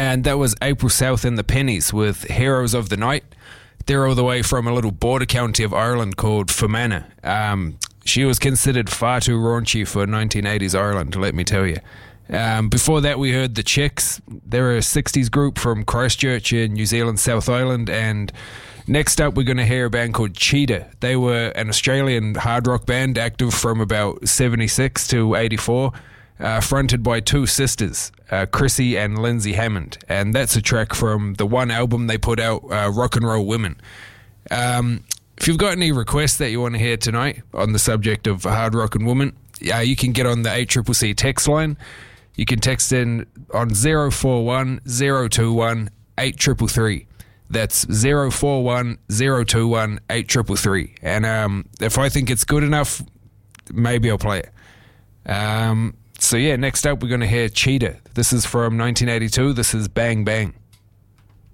And that was April South and the Pennies with Heroes of the Night. They're all the way from a little border county of Ireland called Fermanagh. She was considered far too raunchy for 1980s Ireland, let me tell you. Before that, we heard The Chicks. They're a 60s group from Christchurch in New Zealand, South Island. And next up, we're going to hear a band called Cheetah. They were an Australian hard rock band active from about 76 to 84, fronted by two sisters, Chrissy and Lindsay Hammond. And that's a track from the one album they put out, Rock and Roll Women. If you've got any requests that you want to hear tonight on the subject of hard rock and women, you can get on the ACCC text line. You can text in on 041 021 8333. That's 041 021 8333. And if I think it's good enough, maybe I'll play it. So yeah, next up we're going to hear Cheetah. This is from 1982. This is Bang Bang.